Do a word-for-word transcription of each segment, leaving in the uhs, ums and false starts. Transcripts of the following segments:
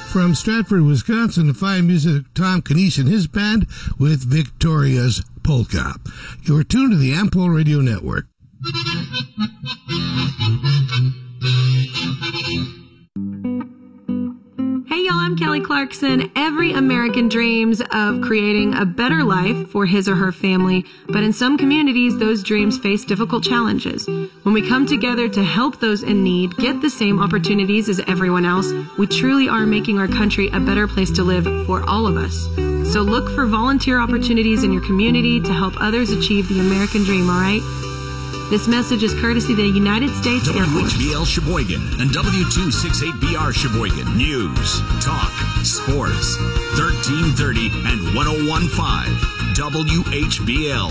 From Stratford, Wisconsin, the fine music of Tom Kanish and his band with Victoria's Polka. You're tuned to the Ampol Radio Network. Hey y'all, I'm Kelly Clarkson. Every American dreams of creating a better life for his or her family, but in some communities, those dreams face difficult challenges. When we come together to help those in need get the same opportunities as everyone else, we truly are making our country a better place to live for all of us. So look for volunteer opportunities in your community to help others achieve the American dream, all right? This message is courtesy of the United States Air Force. W H B L Sheboygan and W two sixty-eight B R Sheboygan. News, talk, sports, thirteen thirty and one oh one point five W H B L.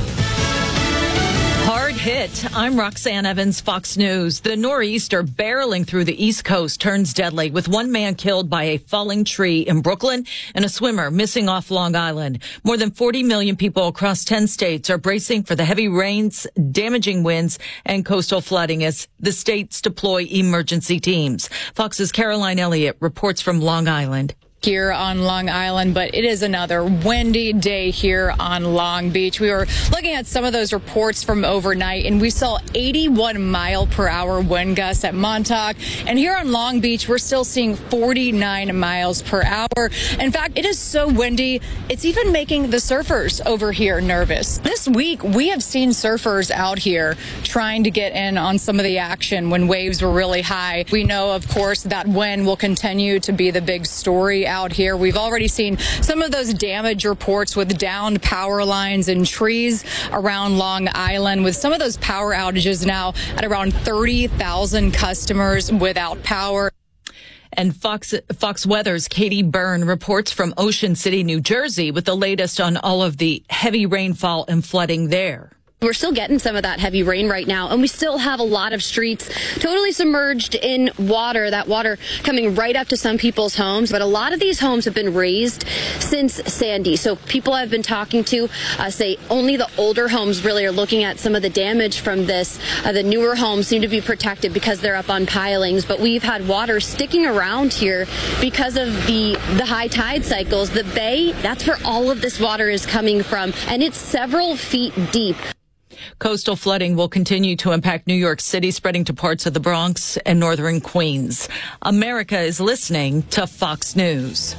Hard hit. I'm Roxanne Evans, Fox News. The nor'easter barreling through the East Coast turns deadly, with one man killed by a falling tree in Brooklyn and a swimmer missing off Long Island. More than forty million people across ten states are bracing for the heavy rains, damaging winds, and coastal flooding as the states deploy emergency teams. Fox's Caroline Elliott reports from Long Island. Here on Long Island, but it is another windy day here on Long Beach. We were looking at some of those reports from overnight, and we saw eighty-one mile per hour wind gusts at Montauk. And here on Long Beach, we're still seeing forty-nine miles per hour. In fact, it is so windy, it's even making the surfers over here nervous. This week, we have seen surfers out here trying to get in on some of the action when waves were really high. We know, of course, that wind will continue to be the big story out here. We've already seen some of those damage reports with downed power lines and trees around Long Island, with some of those power outages now at around thirty thousand customers without power. And Fox Fox Weather's Katie Byrne reports from Ocean City, New Jersey, with the latest on all of the heavy rainfall and flooding there. We're still getting some of that heavy rain right now, and we still have a lot of streets totally submerged in water, that water coming right up to some people's homes. But a lot of these homes have been raised since Sandy. So people I've been talking to uh, say only the older homes really are looking at some of the damage from this. Uh, the newer homes seem to be protected because they're up on pilings. But we've had water sticking around here because of the, the high tide cycles. The bay, that's where all of this water is coming from, and it's several feet deep. Coastal flooding will continue to impact New York City, spreading to parts of the Bronx and northern Queens. America is listening to Fox News.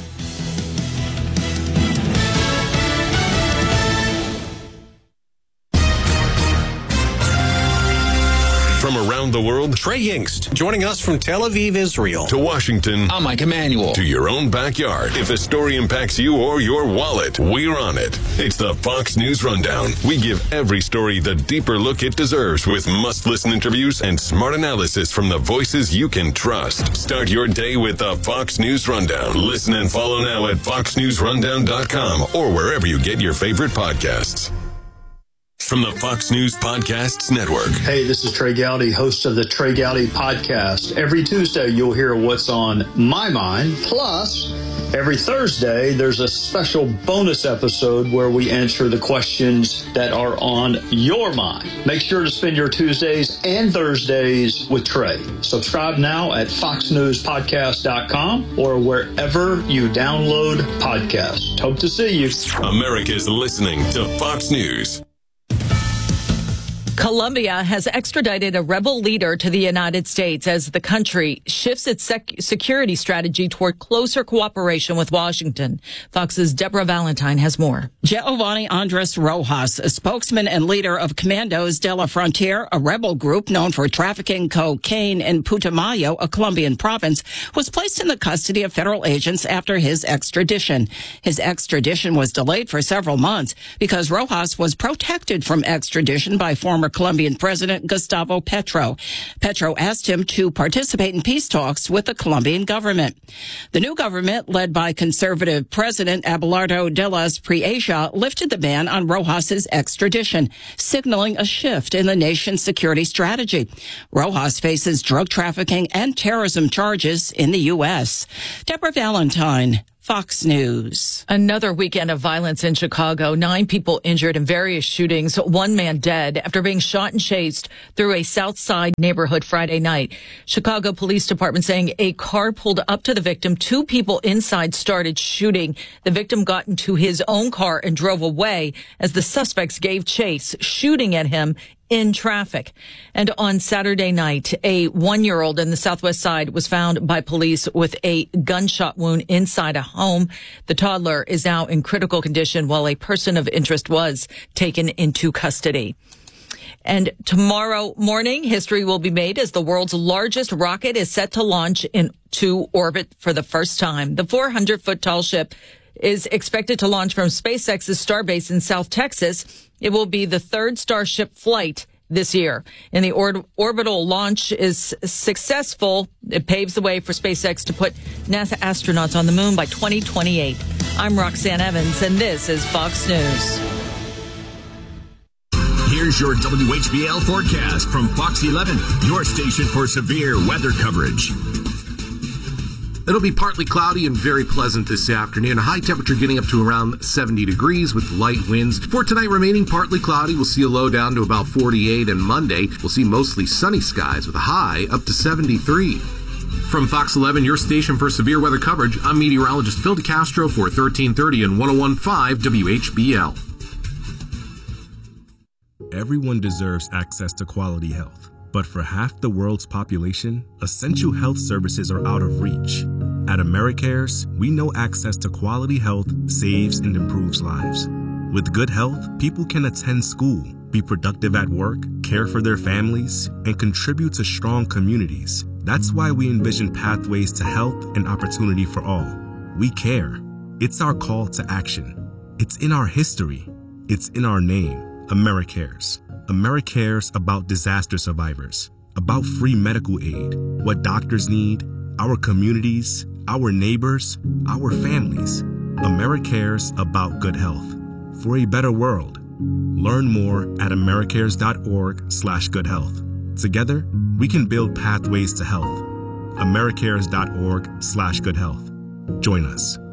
From around the world, Trey Yingst, joining us from Tel Aviv, Israel. To Washington, I'm Mike Emanuel. To your own backyard. If a story impacts you or your wallet, we're on it. It's the Fox News Rundown. We give every story the deeper look it deserves, with must-listen interviews and smart analysis from the voices you can trust. Start your day with the Fox News Rundown. Listen and follow now at fox news rundown dot com or wherever you get your favorite podcasts. From the Fox News Podcasts Network. Hey, this is Trey Gowdy, host of the Trey Gowdy Podcast. Every Tuesday, you'll hear what's on my mind. Plus, every Thursday, there's a special bonus episode where we answer the questions that are on your mind. Make sure to spend your Tuesdays and Thursdays with Trey. Subscribe now at fox news podcast dot com or wherever you download podcasts. Hope to see you. America's listening to Fox News. Colombia has extradited a rebel leader to the United States as the country shifts its sec- security strategy toward closer cooperation with Washington. Fox's Deborah Valentine has more. Giovanni Andres Rojas, a spokesman and leader of Comandos de la Frontera, a rebel group known for trafficking cocaine in Putumayo, a Colombian province, was placed in the custody of federal agents after his extradition. His extradition was delayed for several months because Rojas was protected from extradition by former Colombian President Gustavo Petro. Petro asked him to participate in peace talks with the Colombian government. The new government, led by conservative President Abelardo de las Priasia, lifted the ban on Rojas's extradition, signaling a shift in the nation's security strategy. Rojas faces drug trafficking and terrorism charges in the U S. Deborah Valentine, Fox News. Another weekend of violence in Chicago. Nine people injured in various shootings. One man dead after being shot and chased through a South Side neighborhood Friday night. Chicago Police Department saying a car pulled up to the victim. Two people inside started shooting. The victim got into his own car and drove away as the suspects gave chase, shooting at him in traffic. And on Saturday night, a one-year-old in the Southwest Side was found by police with a gunshot wound inside a home. The toddler is now in critical condition while a person of interest was taken into custody. And tomorrow morning, history will be made as the world's largest rocket is set to launch into orbit for the first time. The four hundred foot tall ship is expected to launch from SpaceX's Starbase in South Texas. It will be the third Starship flight this year. And the or- orbital launch is successful. It paves the way for SpaceX to put NASA astronauts on the moon by twenty twenty-eight. I'm Roxanne Evans, and this is Fox News. Here's your W H B L forecast from Fox eleven, your station for severe weather coverage. It'll be partly cloudy and very pleasant this afternoon. A high temperature getting up to around seventy degrees with light winds. For tonight, remaining partly cloudy. We'll see a low down to about forty-eight, and Monday we'll see mostly sunny skies with a high up to seventy-three. From Fox eleven, your station for severe weather coverage, I'm meteorologist Phil DeCastro for thirteen thirty and one oh one point five W H B L. Everyone deserves access to quality health. But for half the world's population, essential health services are out of reach. At AmeriCares, we know access to quality health saves and improves lives. With good health, people can attend school, be productive at work, care for their families, and contribute to strong communities. That's why we envision pathways to health and opportunity for all. We care. It's our call to action. It's in our history. It's in our name, AmeriCares. AmeriCares about disaster survivors, about free medical aid, what doctors need, our communities, our neighbors, our families. AmeriCares about good health. For a better world. Learn more at americares.org slash good health. Together, we can build pathways to health. americares.org slash good health. Join us.